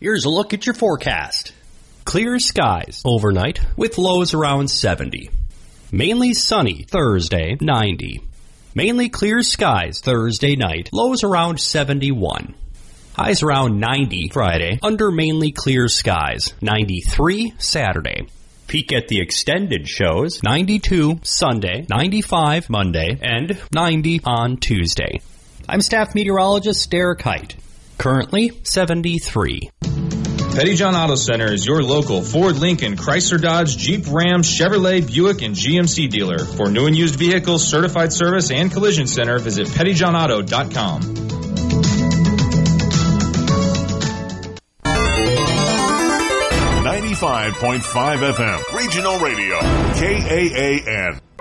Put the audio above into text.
Here's a look at your forecast. Clear skies overnight with lows around 70. Mainly sunny Thursday, 90. Mainly clear skies Thursday night, lows around 71. Highs around 90 Friday, under mainly clear skies, 93 Saturday. Peak at the extended shows, 92 Sunday, 95 Monday, and 90 on Tuesday. I'm staff meteorologist Derek Height. Currently 73. Pettyjohn Auto Center is your local Ford, Lincoln, Chrysler, Dodge, Jeep, Ram, Chevrolet, Buick, and GMC dealer. For new and used vehicles, certified service, and collision center, visit pettyjohnauto.com. 95.5 FM, Regional Radio, KAAN.